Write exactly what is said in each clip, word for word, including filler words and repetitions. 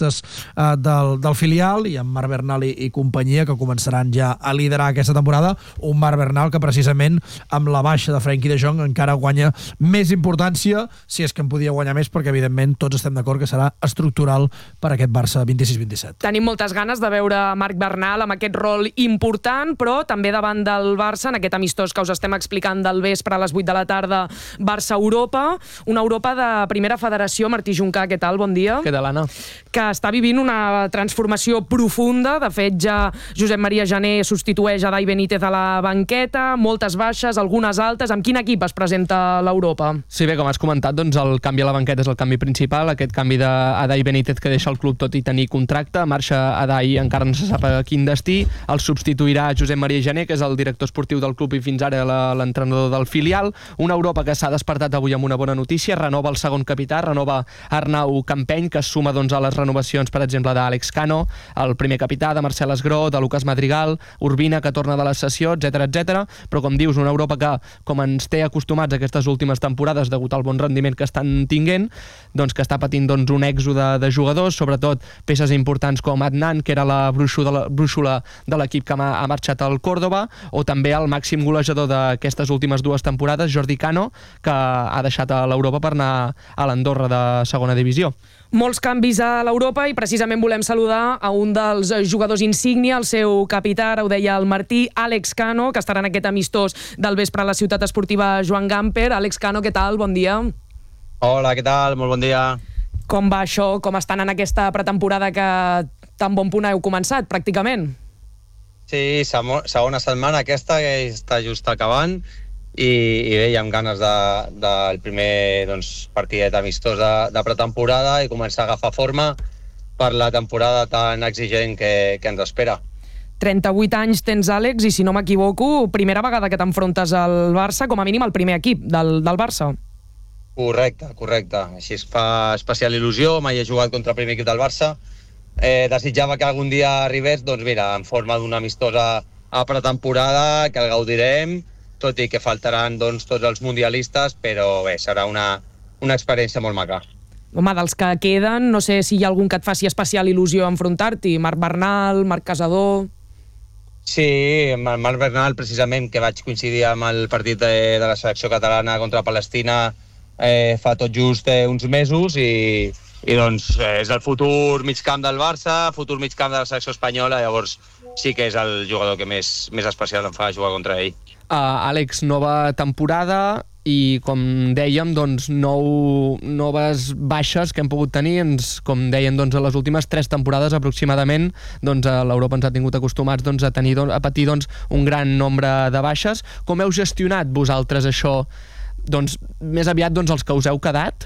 futbolistes eh, del, del filial, i amb Marc Bernal i, i companyia, que començaran ja a liderar aquesta temporada. Un Marc Bernal que precisament amb la baixa de Frenkie de Jong encara guanya més importància, si és que en podia guanyar més, perquè evidentment tots estem d'acord que serà estructural per aquest Barça vint-i-sis vint-i-set. Tenim moltes ganes de veure Marc Bernal amb aquest rol important, però també davant del Barça, en aquest amistós que us estem explicant del vespre a les vuit de la tarda, Barça-Europa, una Europa de primera federació. Martí Juncà, què tal? Bon dia. Què tal, Anna? Que està vivint una transformació profunda. De fet, ja Josep Maria Jané substitueix a Dai Benítez a la banqueta, moltes baixes, algunes altes. Amb quin equip es presenta l'Europa? Sí, bé, com has comentat, doncs el canvi a la banqueta és el canvi principal, aquest canvi d'Adai Benítez que deixa el club tot i tenir contracte, marxa Adai, encara no se sap a quin destí, el substituirà Josep Maria Jané, que és el director esportiu del club i fins ara l'entrenador del filial. Una Europa que s'ha despertat avui amb una bona notícia, renova el segon capità, renova Arnau Campeny, que es suma doncs, a les renovacions, per exemple, d'Àlex Cano, el primer capità, de Marcel Esgró, de Lucas Madrigal, Urbina, que torna de la sessió, etcètera, etcètera. Però, com dius, una Europa que, com ens té acostumats aquestes últimes temporades, degut al bon rendiment que estan tinguent, doncs que està patint doncs, un èxode de jugadors, sobretot peces importants com Adnan, que era la brúixola, brúixola de l'equip que ha marxat al Córdoba, o també el màxim golejador d'aquestes últimes dues temporades, Jordi Cano, que ha deixat a l'Europa per anar a l'Andorra de segona divisió. Molts canvis a l'Europa i precisament volem saludar a un dels jugadors insígnia, el seu capità, ara ho deia el Martí, Àlex Cano, que estarà en aquest amistós del vespre a la ciutat esportiva Joan Gamper. Àlex Cano, què tal? Bon dia. Hola, què tal? Molt bon dia. Com va això? Com estan en aquesta pretemporada que tan bon punt heu començat, pràcticament? Sí, segona setmana aquesta, que està just acabant, i, i bé, amb ganes de, del primer doncs, partidet amistós de, de pretemporada i començar a agafar forma per la temporada tan exigent que, que ens espera. trenta-vuit anys tens, Àlex, i si no m'equivoco, primera vegada que t'enfrontes al Barça, com a mínim el primer equip del, del Barça. Correcte, correcte. Així es fa especial il·lusió, mai he jugat contra el primer equip del Barça. Eh, desitjava que algun dia arribés, doncs mira, en forma d'una amistosa a pretemporada, que el gaudirem, tot i que faltaran doncs, tots els mundialistes, però bé, serà una, una experiència molt maca. Home, dels que queden, no sé si hi ha algun que et faci especial il·lusió enfrontar-t'hi. Marc Bernal, Marc Casador... Sí, amb el Marc Bernal, precisament, que vaig coincidir amb el partit de, de la selecció catalana contra Palestina eh, fa tot just eh, uns mesos, i, i doncs eh, és el futur migcamp del Barça, futur migcamp de la selecció espanyola, llavors sí que és el jugador que més, més especial em fa jugar contra ell. Uh, Àlex, nova temporada i, com dèiem, doncs, nou, noves baixes que hem pogut tenir. Ens, com dèiem, doncs, a les últimes tres temporades aproximadament, doncs, a l'Europa ens ha tingut acostumats doncs, a, tenir, a patir doncs, un gran nombre de baixes. Com heu gestionat vosaltres això? Doncs, més aviat doncs, els que us heu quedat?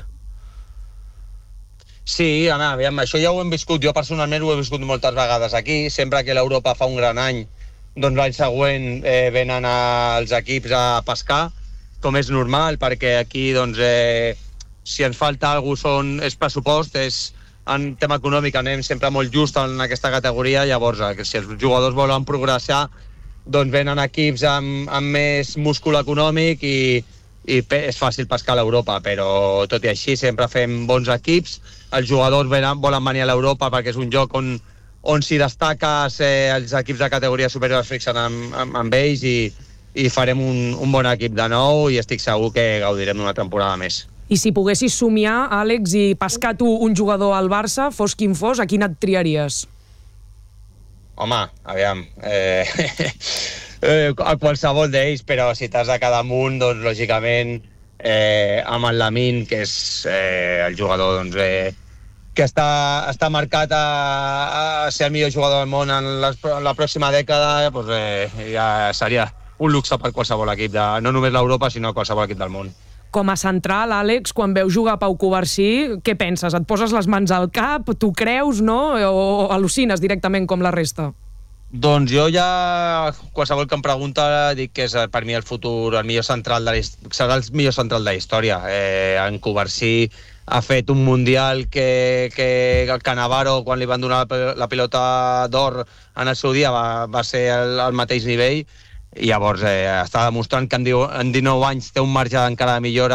Sí, home, aviam, això ja ho hem viscut. Jo personalment ho he viscut moltes vegades aquí. Sempre que l'Europa fa un gran any, doncs l'any següent eh, venen els equips a pescar, com és normal, perquè aquí doncs, eh, si ens falta alguna cosa és pressupost, és en tema econòmic anem sempre molt just en aquesta categoria, llavors eh, si els jugadors volen progressar, doncs venen equips amb, amb més múscul econòmic i, i és fàcil pescar a l'Europa, però tot i així sempre fem bons equips, els jugadors venen, volen venir a l'Europa perquè és un lloc on on si destaques eh, els equips de categoria superior es fixen amb, amb, amb ells i, i farem un, un bon equip de nou i estic segur que gaudirem d'una temporada més. I si poguessis somiar, Àlex, i pescar tu un jugador al Barça, fos quin fos, a quin et triaries? Home, aviam, eh, eh, a qualsevol d'ells, però si t'has de quedar amunt, doncs lògicament eh, amb el Lamin, que és eh, el jugador doncs, eh, que està, està marcat a, a ser el millor jugador del món en, les, en la pròxima dècada, doncs, eh, ja seria un luxe per qualsevol equip, de, no només l'Europa, sinó qualsevol equip del món. Com a central, Àlex, quan veus jugar Pau Covarsí, què penses? Et poses les mans al cap, tu creus, no? O al·lucines directament com la resta? Doncs jo ja, qualsevol que em pregunta, dic que és per mi el futur, el millor central de la, serà el millor central de la història. Eh, en Covarsí ha fet un mundial que, que el Cannavaro, quan li van donar la pilota d'or en el seu dia, va, va ser el, el mateix nivell, i llavors eh, està demostrant que en dinou anys té un marge encara de millora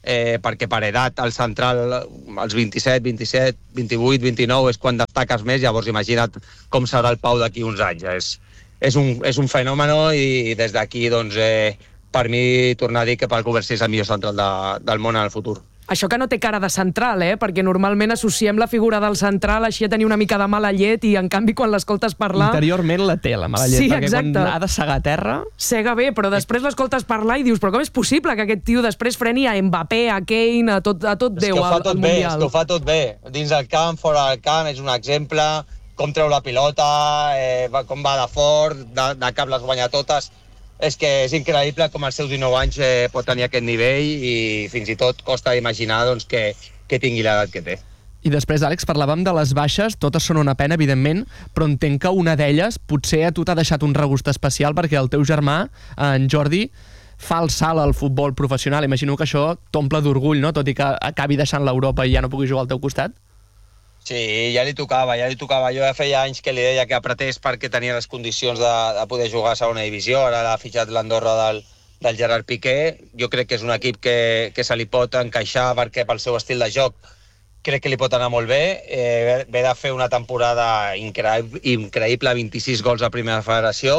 eh, perquè per edat el central, als vint-i-set, vint-i-set, vint-i-vuit, vint-i-nou, és quan destaques més, llavors imagina't com serà el Pau d'aquí uns anys. És, és, un, és un fenomen i des d'aquí, doncs, eh, per mi, tornar a dir que pel Covers és el millor central de, del món en el futur. Això que no té cara de central, eh? Perquè normalment associem la figura del central així a tenir una mica de mala llet i, en canvi, quan l'escoltes parlar... Interiorment la té, la mala llet, sí, perquè exacte. quan ha de segar a terra... Sega bé, però després l'escoltes parlar i dius però com és possible que aquest tio després freni a Mbappé, a Kane, a tot, a tot Déu al, al bé, Mundial? És que ho fa tot bé. Dins del camp, fora del camp, és un exemple. Com treu la pilota, eh, com va de fort, de, de cap les guanya totes. És que és increïble com als seus dinou anys eh, pot tenir aquest nivell i fins i tot costa imaginar doncs, que, que tingui l'edat que té. I després, Àlex, parlàvem de les baixes, totes són una pena, evidentment, però entenc que una d'elles potser a tu t'ha deixat un regust especial perquè el teu germà, en Jordi, fa el salt al futbol professional. Imagino que això t'omple d'orgull, no? Tot i que acabi deixant l'Europa i ja no pugui jugar al teu costat. Sí, ja li tocava, ja li tocava. Jo ja feia anys que li deia que apretés perquè tenia les condicions de, de poder jugar a segona divisió. Ara l'ha fitxat l'Andorra del, del Gerard Piqué. Jo crec que és un equip que, que se li pot encaixar perquè pel seu estil de joc crec que li pot anar molt bé. Eh, ve de fer una temporada increïble, increïble, vint-i-sis gols a primera federació,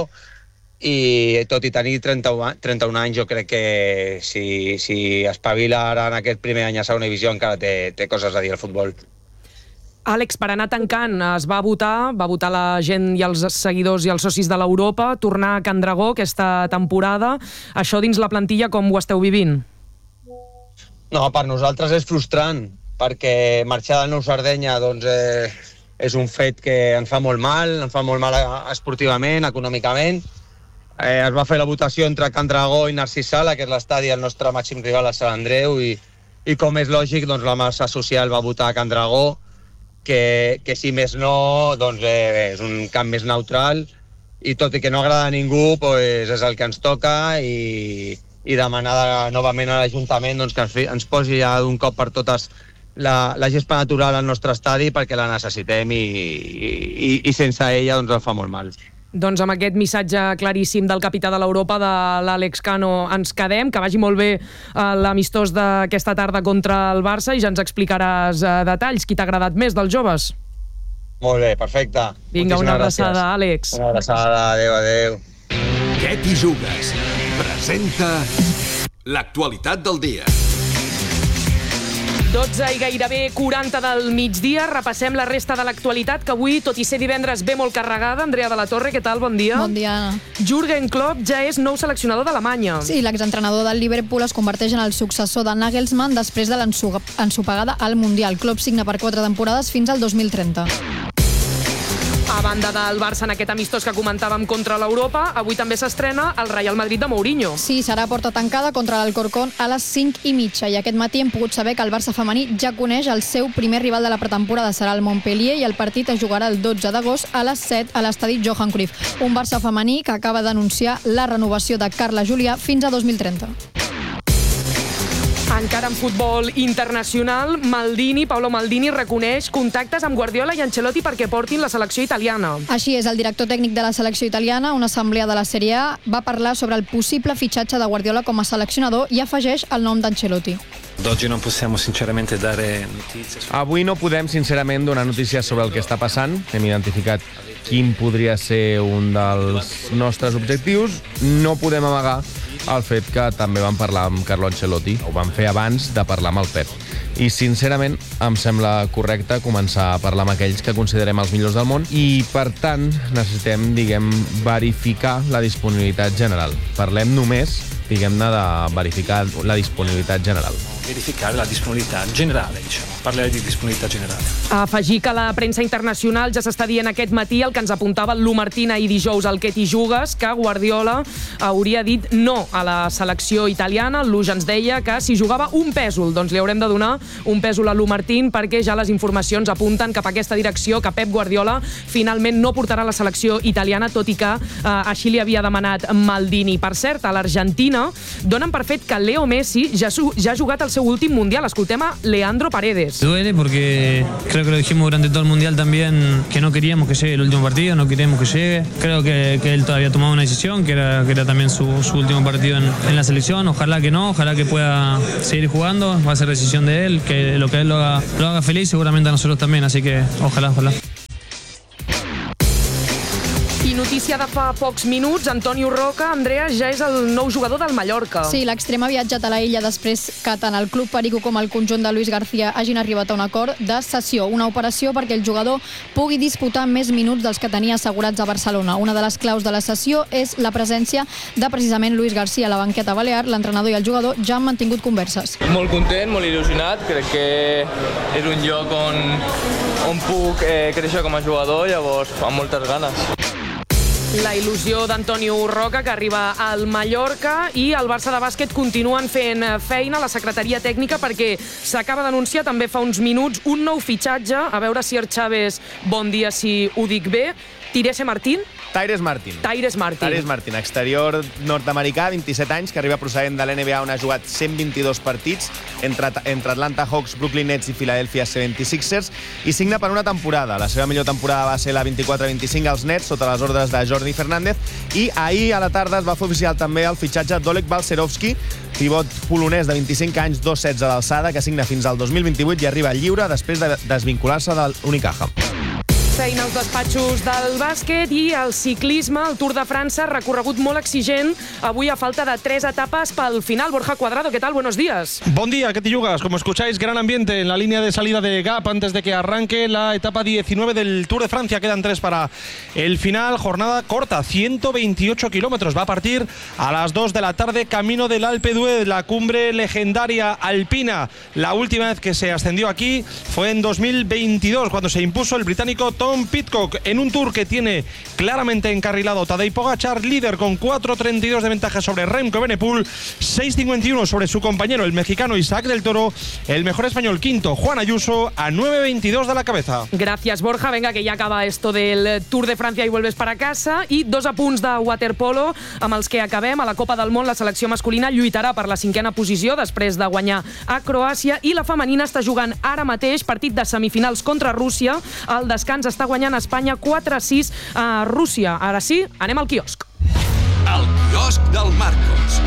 i tot i tenir trenta-un anys, jo crec que si, si espavila ara en aquest primer any a segona divisió encara té, té coses a dir al futbol. Àlex, per anar tancant, es va votar, va votar la gent i els seguidors i els socis de l'Europa, tornar a Can Dragó aquesta temporada. Això dins la plantilla com ho esteu vivint? No, per nosaltres és frustrant, perquè marxar del Nou Sardenya doncs, eh, és un fet que ens fa molt mal, ens fa molt mal esportivament, econòmicament. Eh, es va fer la votació entre Can Dragó i Narcís Sala, que és l'estadi el nostre màxim rival a Sant Andreu, i, i com és lògic, doncs, la massa social va votar a Can Dragó, que, que si més no, doncs, eh, és un camp més neutral, i tot i que no agrada a ningú, pues, és el que ens toca, i, i demanar de, novament a l'Ajuntament doncs, que ens, ens posi ja d'un cop per totes la, la gespa natural al nostre estadi perquè la necessitem i, i, i sense ella doncs, ens fa molt mal. Doncs amb aquest missatge claríssim del capità de l'Europa, de l'Àlex Cano, ens quedem. Que vagi molt bé eh, l'amistós d'aquesta tarda contra el Barça i ja ens explicaràs eh, detalls. Qui t'ha agradat més dels joves? Molt bé, perfecte. Vinga, moltíssimes una abraçada, gràcies. Àlex. Una abraçada, adéu, adéu. Què t'hi jugues? Presenta l'actualitat del dia. dotze i gairebé quaranta del migdia. Repassem la resta de l'actualitat, que avui, tot i ser divendres, ve molt carregada. Andrea de la Torre, què tal? Bon dia. Bon dia, Anna. Jürgen Klopp ja és nou seleccionador d'Alemanya. Sí, l'exentrenador del Liverpool es converteix en el successor de Nagelsmann després de l'ensopegada al Mundial. Klopp signa per quatre temporades fins al dos mil trenta. A banda del Barça en aquest amistós que comentàvem contra l'Europa, avui també s'estrena el Real Madrid de Mourinho. Sí, serà a porta tancada contra l'Alcorcón a les cinc i mitja. I aquest matí hem pogut saber que el Barça femení ja coneix el seu primer rival de la pretemporada. Serà el Montpellier i el partit es jugarà el dotze d'agost a les set a l'estadi Johan Cruyff. Un Barça femení que acaba d'anunciar la renovació de Carla Julià fins a dos mil trenta. Encara en futbol internacional, Maldini, Paolo Maldini, reconeix contactes amb Guardiola i Ancelotti perquè portin la selecció italiana. Així és, el director tècnic de la selecció italiana, una assemblea de la Sèrie A, va parlar sobre el possible fitxatge de Guardiola com a seleccionador i afegeix el nom d'Ancelotti. D'oggi non possiamo sinceramente dare notizie. Avui no podem sincerament donar notícies sobre el que està passant. Hem identificat quin podria ser un dels nostres objectius. No podem amagar el fet que també vam parlar amb Carlo Ancelotti. Ho vam fer abans de parlar amb el Pep. I, sincerament, em sembla correcte començar a parlar amb aquells que considerem els millors del món i, per tant, necessitem, diguem, verificar la disponibilitat general. Parlem només, diguem-ne, de verificar la disponibilitat general. Verificare la disponibilitat generale, diciamo. Parlaré di disponibilitat generale. Afegir que la premsa internacional ja s'està dient aquest matí el que ens apuntava el Lu Martín ahir dijous al Què t'hi jugues, que Guardiola hauria dit no a la selecció italiana. El Lu ja ens deia que si jugava un pèsol, doncs li haurem de donar un pèsol a Lu Martín perquè ja les informacions apunten cap a aquesta direcció, que Pep Guardiola finalment no portarà la selecció italiana, tot i que eh, així li havia demanat Maldini. Per cert, a l'Argentina donen per fet que Leo Messi ja, ja ha jugat el seu seu últim Mundial. Escoltem a Leandro Paredes. Duele porque creo que lo dijimos durante todo el Mundial también, que no queríamos que llegue el último partido, no queríamos que llegue. Creo que, que él todavía tomaba una decisión, que era, que era también su, su último partido en, en la selección. Ojalá que no, ojalá que pueda seguir jugando. Va a ser decisión de él, que lo que él lo haga, lo haga feliz, seguramente a nosotros también. Así que ojalá, ojalá. I notícia de fa pocs minuts, Antonio Roca, Andrea, ja és el nou jugador del Mallorca. Sí, l'extrem ha viatjat a la illa després que tant el Club Perico com el conjunt de Luis García hagin arribat a un acord de cessió, una operació perquè el jugador pugui disputar més minuts dels que tenia assegurats a Barcelona. Una de les claus de la cessió és la presència de precisament Luis García a la banqueta balear. L'entrenador i el jugador ja han mantingut converses. Molt content, molt il·lusionat, crec que és un lloc on, on puc eh, créixer com a jugador, llavors amb moltes ganes. La il·lusió d'Antonio Roca, que arriba al Mallorca, i el Barça de bàsquet continuen fent feina a la secretaria tècnica perquè s'acaba d'anunciar també fa uns minuts un nou fitxatge. A veure si el Chaves, bon dia si ho dic bé, Tyrese Martín? Tyrese Martin. Tyrese Martin. Tyrese Martin, exterior nord-americà, vint-i-set anys, que arriba procedent de l'N B A on ha jugat cent vint-i-dos partits entre, entre Atlanta Hawks, Brooklyn Nets i Philadelphia seventy-sixers i signa per una temporada. La seva millor temporada va ser la vint-i-quatre vint-i-cinc als Nets sota les ordres de Jordi Fernández i ahir a la tarda es va fer oficial també el fitxatge d'Oleg Balcerovski, pivot polonès de vint-i-cinc anys, dos setze d'alçada, que signa fins al dos mil vint-i-vuit i arriba lliure després de desvincular-se de l'Unicaja. Feina als despatxos del bàsquet i el ciclisme, el Tour de França, recorregut molt exigent, avui a falta de tres etapes pel final. Borja Cuadrado, ¿qué tal? Buenos días. Buen día, ¿qué te yugas? Como escucháis, gran ambiente en la línea de salida de Gap antes de que arranque la etapa diecinueve del Tour de Francia. Quedan tres para el final, jornada corta, ciento veintiocho kilómetros. Va a partir a las dos de la tarde, camino del Alpe d'Huez, la cumbre legendaria alpina. La última vez que se ascendió aquí fue en dos mil veintidós, cuando se impuso el británico Tom Tom Pidcock en un Tour que tiene claramente encarrilado Tadej Pogačar, líder con cuatro treinta y dos de ventaja sobre Remco Evenepoel, seis cincuenta y uno sobre su compañero el mexicano Isaac del Toro, el mejor español quinto Juan Ayuso a nueve veintidós de la cabeza. Gracias, Borja. Venga, que ya acaba esto del Tour de Francia y vuelves para casa. I dos apunts de waterpolo amb els que acabem. A la Copa del Món la selecció masculina lluitarà per la cinquena posició després de guanyar a Croàcia i la femenina està jugant ara mateix partit de semifinals contra Rússia. Al descans està guanyant Espanya quatre a sis a Rússia. Ara sí, anem al quiosc. El quiosc del Marcos.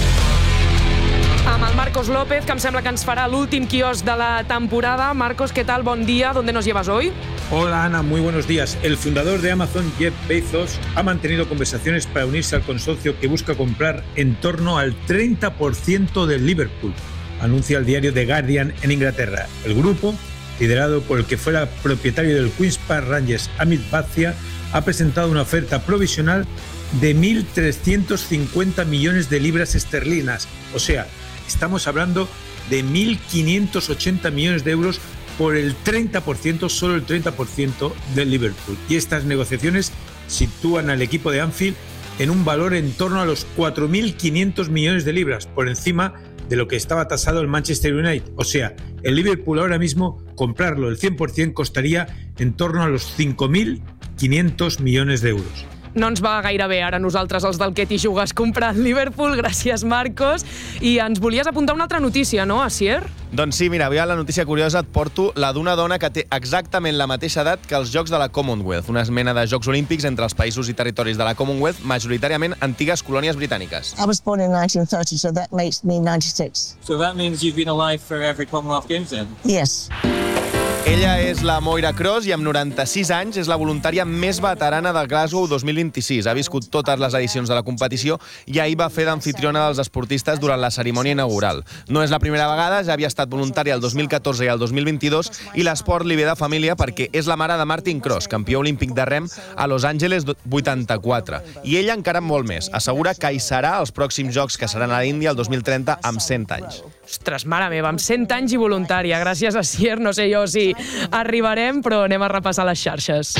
Amb el Marcos López, que em sembla que ens farà l'últim quiosc de la temporada. Marcos, ¿qué tal? Bon día. ¿Dónde nos llevas hoy? Hola, Ana. Muy buenos días. El fundador de Amazon, Jeff Bezos, ha mantenido conversaciones para unirse al consorcio que busca comprar en torno al treinta por ciento del Liverpool, anuncia el diario The Guardian en Inglaterra. El grupo, liderado por el que fuera propietario del Queen's Park Rangers, Amit Bhatia, ha presentado una oferta provisional de mil trescientos cincuenta millones de libras esterlinas. O sea, estamos hablando de mil quinientos ochenta millones de euros por el treinta por ciento, solo el treinta por ciento del Liverpool. Y estas negociaciones sitúan al equipo de Anfield en un valor en torno a los cuatro mil quinientos millones de libras, por encima de lo que estaba tasado el Manchester United. O sea, el Liverpool ahora mismo, comprarlo el cien por ciento costaría en torno a los cinco mil quinientos millones de euros. No ens va gaire bé ara nosaltres, els del Que t'hi jugues, comprar el Liverpool. Gràcies, Marcos. I ens volies apuntar una altra notícia, no, Asier? Doncs sí, mira, avui a la notícia curiosa et porto la d'una dona que té exactament la mateixa edat que els Jocs de la Commonwealth, una mena de Jocs Olímpics entre els països i territoris de la Commonwealth, majoritàriament antigues colònies britàniques. I was born in nineteen thirty, so that makes me ninety-six. So that means you've been alive for every Commonwealth Games then? Yes. Ella és la Moira Cross i amb noranta-sis anys és la voluntària més veterana del Glasgow dos mil vint-i-sis. Ha viscut totes les edicions de la competició i ahir va fer d'anfitriona dels esportistes durant la cerimònia inaugural. No és la primera vegada, ja havia estat voluntària el dos mil catorze i el dos mil vint-i-dos i l'esport li ve de família perquè és la mare de Martin Cross, campió olímpic de rem a Los Angeles vuitanta-quatre. I ella encara molt més. Assegura que hi serà als pròxims Jocs que seran a l'Índia el dos mil trenta amb cent anys. Ostres, mare meva, amb cent anys i voluntària. Gràcies, Asier. No sé jo si arribarem, però anem a repassar les xarxes.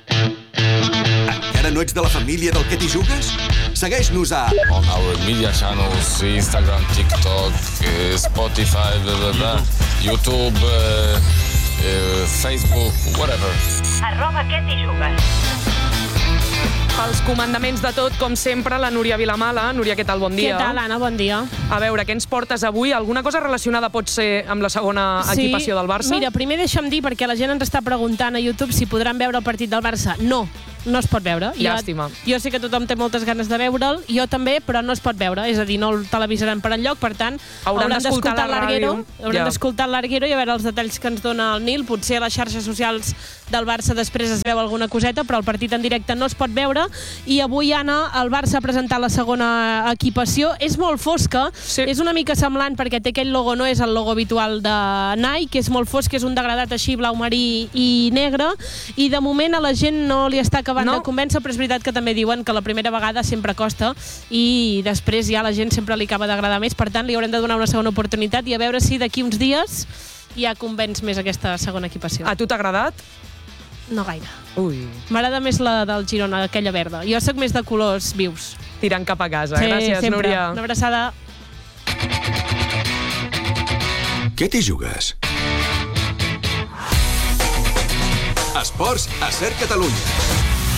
Encara no ets de la família del Que t'hi jugues? Segueix-nos a... On our media channels, Instagram, TikTok, Spotify, blah, blah, blah, YouTube, uh, uh, Facebook, whatever. Arroba Que t'hi jugues. Els comandaments de tot, com sempre, la Núria Vilamala. Núria, què tal? Bon dia. Què tal, Anna? Bon dia. A veure, què ens portes avui? Alguna cosa relacionada pot ser amb la segona sí, equipació del Barça? Mira, primer deixa'm dir, perquè la gent ens està preguntant a YouTube si podran veure el partit del Barça. No, no es pot veure. Llàstima. Jo, jo sé que tothom té moltes ganes de veure'l, jo també, però no es pot veure. És a dir, no el televisaran per enlloc, per tant, hauran d'escoltar la l'Arguero, ràdio. hauran Ja. d'escoltar l'Arguero i a veure els detalls que ens dona el Nil. Potser a les xarxes socials del Barça després es veu alguna coseta, però el partit en directe no es pot veure. I avui, Anna, el Barça ha presentat la segona equipació. És molt fosca, sí. És una mica semblant perquè té aquell logo, no és el logo habitual de Nike, és molt fosc, és un degradat així blau marí i negre, i de moment a la gent no li està acabant no. de convèncer, però és veritat que també diuen que la primera vegada sempre costa i després ja la gent sempre li acaba d'agradar més, per tant li haurem de donar una segona oportunitat i a veure si d'aquí uns dies ja convenç més aquesta segona equipació. A tu t'ha agradat? No gaire. Ui. M'agrada més la del Girona, aquella verda. Jo sóc més de colors vius. Tirant cap a casa. Sí, Gràcies, sempre. Núria. Una abraçada. Què t'hi jugues? Esports a Ser Catalunya.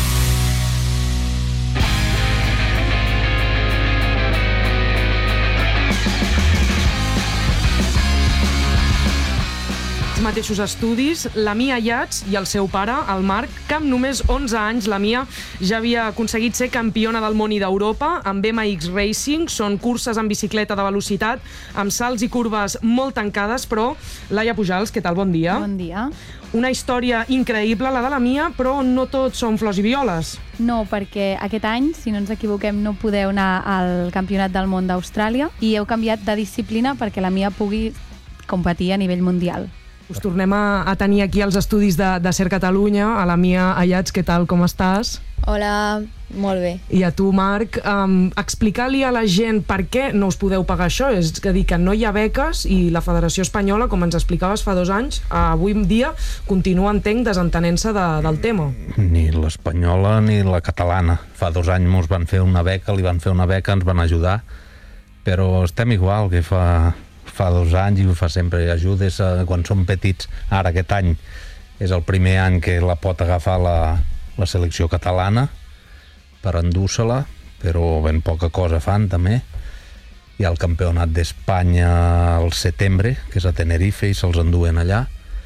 Mateixos estudis, la Mia Yats i el seu pare, el Marc, que amb només onze anys la Mia ja havia aconseguit ser campiona del món i d'Europa amb M X Racing. Són curses en bicicleta de velocitat, amb salts i curves molt tancades, però Laia Pujals, què tal? Bon dia. Bon dia. Una història increïble, la de la Mia, però no tot són flors i violes. No, perquè aquest any, si no ens equivoquem, no podeu anar al Campionat del Món d'Austràlia i heu canviat de disciplina perquè la Mia pugui competir a nivell mundial. Us tornem a, a tenir aquí als estudis de, de Ser Catalunya, a la Mia Ayats, què tal, com estàs? Hola, molt bé. I a tu, Marc, um, explicar-li a la gent per què no us podeu pagar això, és a dir, que no hi ha beques i la Federació Espanyola, com ens explicaves fa dos anys, avui en dia continua, entenc, desentenent-se de, del tema. Ni l'espanyola ni la catalana. Fa dos anys ens van fer una beca, li van fer una beca, ens van ajudar, però estem igual que fa... fa dos anys i ho fa sempre, ajudes a, quan som petits. Ara aquest any és el primer any que la pot agafar la, la selecció catalana per endur-se-la, però ben poca cosa fan també. Hi ha el campionat d'Espanya al setembre, que és a Tenerife, i se'ls enduen allà,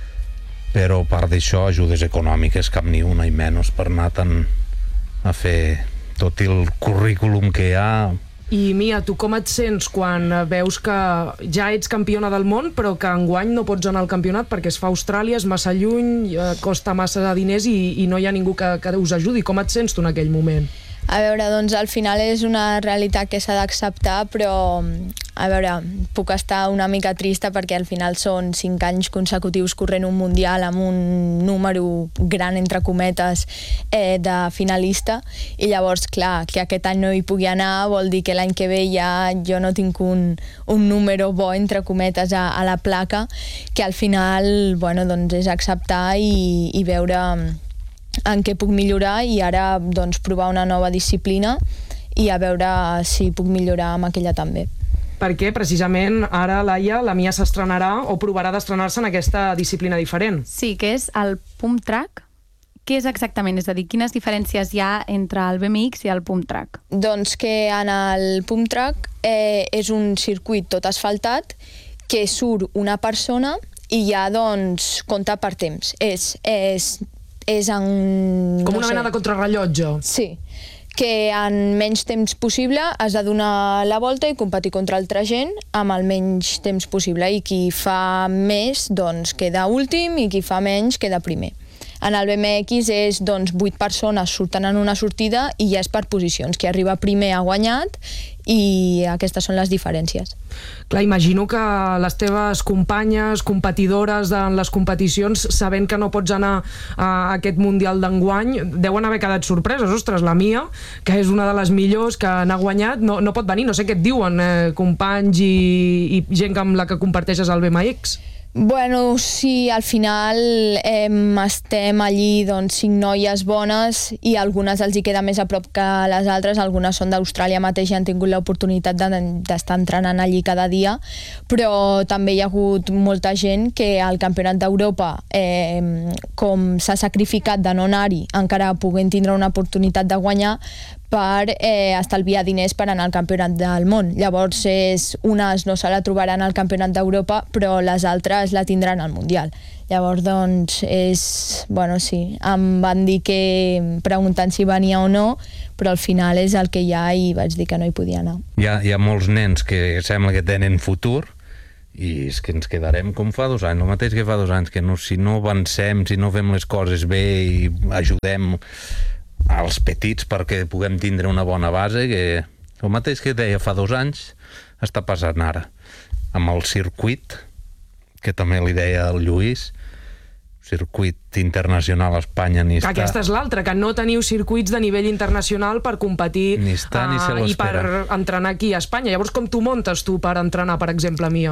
però a part d'això ajudes econòmiques cap ni una i menys per anar tan a fer tot el currículum que hi ha. I Mia, tu com et sents quan veus que ja ets campiona del món però que enguany no pots anar al campionat perquè es fa a Austràlia, és massa lluny, costa massa de diners i, i no hi ha ningú que, que us ajudi? Com et sents tu en aquell moment? A veure, doncs al final és una realitat que s'ha d'acceptar, però a veure, puc estar una mica trista perquè al final són cinc anys consecutius corrent un mundial amb un número gran, entre cometes, eh, de finalista, i llavors, clar, que aquest any no hi pugui anar vol dir que l'any que ve ja jo no tinc un, un número bo, entre cometes, a, a la placa, que al final, bueno, doncs és acceptar i, i veure en què puc millorar i ara doncs, provar una nova disciplina i a veure si puc millorar amb aquella també. Perquè precisament ara, Laia, la Mia s'estrenarà o provarà d'estrenar-se en aquesta disciplina diferent. Sí, que és el pump track. Què és exactament? És a dir, quines diferències hi ha entre el B M X i el pump track? Doncs que en el pump track eh, és un circuit tot asfaltat que surt una persona i ja doncs compta per temps. És... és és en... Com no una sé. mena de contrarrellotge. Sí, que en menys temps possible has de donar la volta i competir contra altra gent amb el menys temps possible, i qui fa més doncs queda últim i qui fa menys queda primer. En el B M X és doncs vuit persones surten en una sortida i ja és per posicions. Qui arriba primer ha guanyat i aquestes són les diferències. Clar, imagino que les teves companyes, competidores en les competicions, sabent que no pots anar a aquest Mundial d'enguany, deuen haver quedat sorpreses. Ostres, la Mia, que és una de les millors, que n'ha guanyat, no, no pot venir. No sé què et diuen, eh, companys i, i gent amb la que comparteixes el B M X. Bueno, sí, al final eh, estem allí doncs, cinc noies bones i algunes els hi queda més a prop que les altres, algunes són d'Austràlia mateix i han tingut l'oportunitat d'estar entrenant allí cada dia, però també hi ha hagut molta gent que al Campionat d'Europa, eh, com s'ha sacrificat de no anar-hi, encara puguin tindre una oportunitat de guanyar per eh, estalviar diners per anar al Campionat del Món. Llavors, és, unes no se la trobaran al Campionat d'Europa, però les altres la tindran al Mundial. Llavors, doncs, és... Bueno, sí, em van dir que preguntant si venia o no, però al final és el que hi ha i vaig dir que no hi podia anar. Hi ha, hi ha molts nens que sembla que tenen futur i és que ens quedarem com fa dos anys, el mateix que fa dos anys, que no, si no avancem, si no fem les coses bé i ajudem als petits perquè puguem tindre una bona base, que el mateix que deia fa dos anys està passant ara amb el circuit, que també li deia el Lluís, circuit internacional a Espanya ni està. Que aquesta és l'altra, que no teniu circuits de nivell internacional per competir ni està, ni se i per entrenar aquí a Espanya. Llavors, com t'ho muntes tu per entrenar, per exemple, Mia?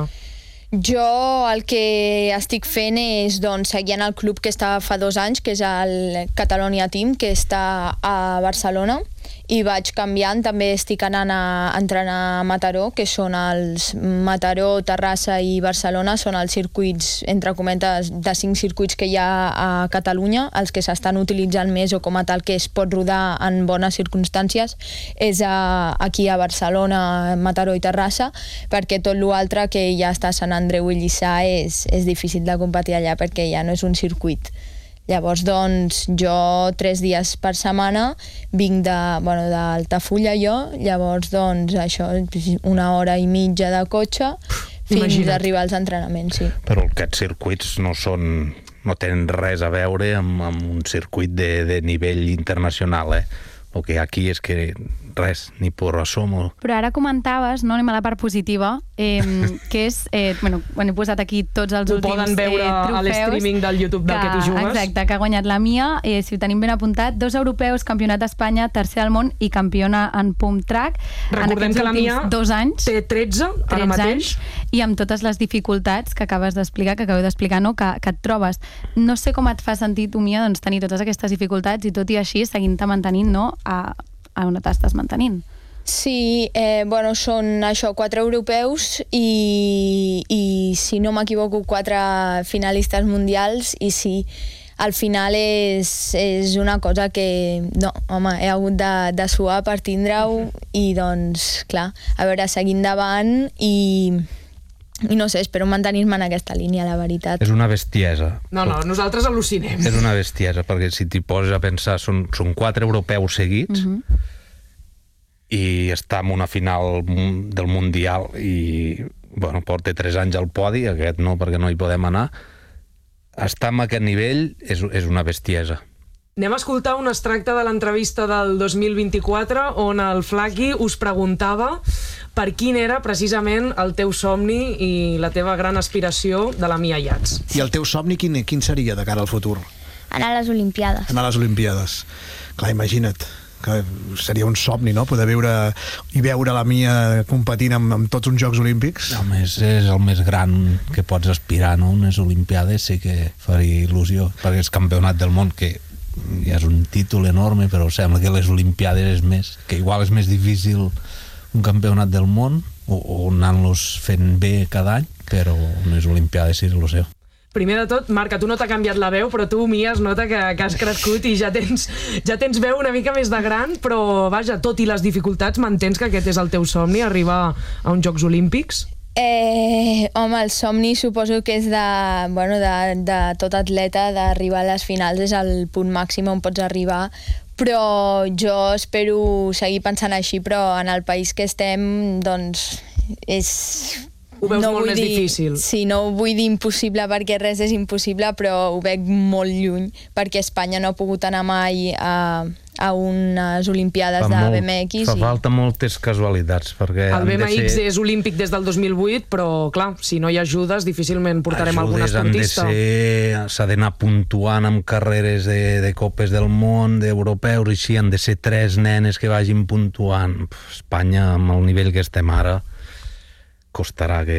Jo el que estic fent és doncs, seguir en el club que està fa dos anys, que és el Catalonia Team, que està a Barcelona, i vaig canviant, també estic anant a entrenar a Mataró, que són els Mataró, Terrassa i Barcelona, són els circuits, entre cometes, de cinc circuits que hi ha a Catalunya, els que s'estan utilitzant més o com a tal que es pot rodar en bones circumstàncies, és a, aquí a Barcelona, Mataró i Terrassa, perquè tot l'altre que ja està a Sant Andreu i Lliçà és, és difícil de competir allà perquè ja no és un circuit. Llavors, doncs, jo tres dies per setmana vinc de, bueno, d'Altafulla jo, llavors, doncs, això, una hora i mitja de cotxe fins a arribar als entrenaments, sí. Però aquests circuits no són, no tenen res a veure amb, amb un circuit de, de nivell internacional, eh? El que aquí és que res, ni por asomo. Però ara comentaves, no, anem a la part positiva, eh, que és, eh, bueno, he posat aquí tots els ho últims poden veure eh, trofeus. A l'streaming del YouTube del que t'hi jugues. Exacte, que ha guanyat la Mia, eh, si ho tenim ben apuntat, dos europeus, campionat d'Espanya, tercer al món i campiona en pump track. Recordem que la Mia dos anys, té tretze, ara mateix. Anys, i amb totes les dificultats que acabes d'explicar, que acabeu d'explicar, no? que, que et trobes. No sé com et fa sentir tu, Mia, doncs, tenir totes aquestes dificultats i tot i així seguint-te mantenint, no?, a, a on t'estàs mantenint. Sí, eh, bueno, són això, quatre europeus i, i si no m'equivoco, quatre finalistes mundials i sí, al final és, és una cosa que, no, home, he hagut de, de suar per tindre-ho i doncs, clar, a veure, seguint endavant i... I no sé, espero mantenir-me en aquesta línia, la veritat. És una bestiesa. No, no, nosaltres al·lucinem. És una bestiesa, perquè si t'hi poses a pensar, són, són quatre europeus seguits uh-huh. i està en una final del Mundial i, bueno, porta tres anys al podi, aquest no, perquè no hi podem anar. Estar en aquest nivell és, és una bestiesa. Anem a escoltar un extracte de l'entrevista del dos mil vint-i-quatre on el Flaqui us preguntava per quin era precisament el teu somni i la teva gran aspiració de la Mia Yates. I el teu somni quin, quin seria de cara al futur? Anar a les Olimpiades. Anar a les Olimpiades. Clar, imagina't, que seria un somni, no?, poder viure i veure la Mia competint amb, amb tots uns Jocs Olímpics. A més, és el més gran que pots aspirar, no?, unes Olimpiades sí que faria il·lusió, perquè és campionat del món, que ja és un títol enorme, però sembla que les Olimpiades és més, que igual és més difícil un campionat del món o, o anant-los fent bé cada any, però unes Olimpiades sí és il·lusió. Primer de tot, Marc, a tu no t'ha canviat la veu, però tu, Mia, es nota que, que has crescut i ja tens, ja tens veu una mica més de gran, però, vaja, tot i les dificultats, m'entens que aquest és el teu somni, arribar a uns Jocs Olímpics? Eh, home, el somni suposo que és de, bueno, de, de tot atleta, d'arribar a les finals, és el punt màxim on pots arribar, però jo espero seguir pensant així, però en el país que estem, doncs, és... Ho veus no molt més dir, difícil. Sí, no ho vull dir impossible perquè res és impossible, però ho veig molt lluny, perquè Espanya no ha pogut anar mai a, a unes Olimpiades de B M X. Fa i... falta moltes casualitats, perquè... El B M X ser... és olímpic des del dos mil vuit, però, clar, si no hi ha ajudes, difícilment portarem algun esportista. S'ha d'anar puntuant amb carreres de, de Copes del Món, d'europeus, i així han de ser tres nenes que vagin puntuant. Espanya, amb el nivell que estem ara, costarà que,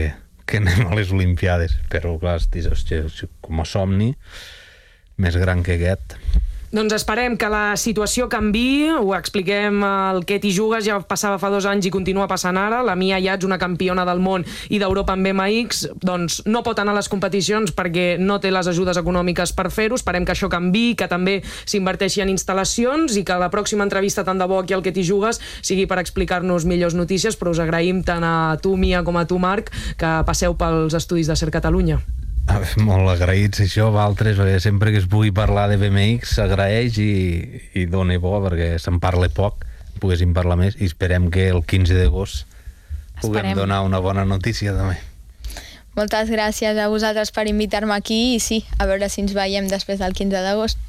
que anem a les Olimpiades, però clar, hòstia, com a somni més gran que aquest. Doncs esperem que la situació canviï, ho expliquem, el que t'hi jugues ja passava fa dos anys i continua passant ara, la Mia Yats, una campiona del món i d'Europa en B M X, doncs no pot anar a les competicions perquè no té les ajudes econòmiques per fer-ho, esperem que això canviï, que també s'inverteixi en instal·lacions i que la pròxima entrevista tant de bo aquí al que t'hi jugues sigui per explicar-nos millors notícies, però us agraïm tant a tu, Mia, com a tu, Marc, que passeu pels estudis de Ser Catalunya. Molt agraïts, això, Valtres, perquè sempre que es pugui parlar de B M X s'agraeix i, i dona bo, perquè se'n parla poc, poguéssim parlar més, i esperem que el quinze d'agost puguem donar una bona notícia també. Moltes gràcies a vosaltres per invitar-me aquí i sí, a veure si ens veiem després del quinze d'agost.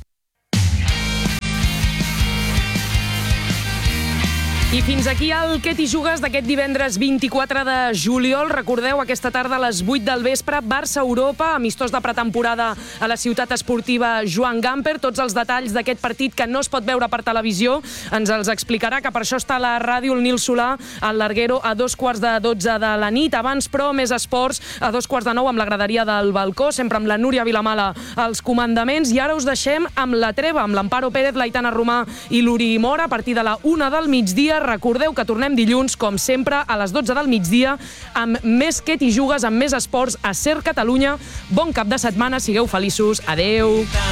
I fins aquí el que t'hi jugues d'aquest divendres vint-i-quatre de juliol. Recordeu, aquesta tarda a les vuit del vespre, Barça-Europa, amistós de pretemporada a la ciutat esportiva Joan Gamper. Tots els detalls d'aquest partit que no es pot veure per televisió ens els explicarà, que per això està a la ràdio el Nil Solà, al Larguero, a dos quarts de dotze de la nit. Abans, però, més esports, a dos quarts de nou amb la graderia del balcó, sempre amb la Núria Vilamala als comandaments. I ara us deixem amb la treva, amb l'Amparo Pérez, l'Aitana Romà i l'Uri Mora, a partir de la una del migdia. Recordeu que tornem dilluns, com sempre, a les dotze del migdia, amb més que t'hi jugues, amb més esports a Ser Catalunya. Bon cap de setmana, sigueu feliços. Adeu!